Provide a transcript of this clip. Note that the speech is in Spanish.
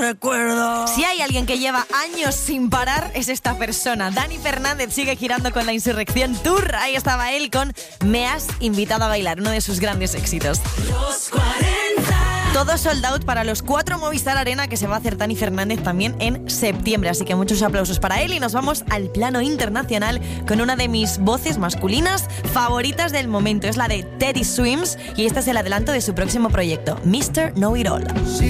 Recuerdo. Si hay alguien que lleva años sin parar, es esta persona. Dani Fernández sigue girando con la Insurrección Tour. Ahí estaba él con Me has invitado a bailar, uno de sus grandes éxitos. Los 40. Todo sold out para los 4 Movistar Arena que se va a hacer Dani Fernández también en septiembre. Así que muchos aplausos para él y nos vamos al plano internacional con una de mis voces masculinas favoritas del momento. Es la de Teddy Swims y este es el adelanto de su próximo proyecto, Mr. Know It All.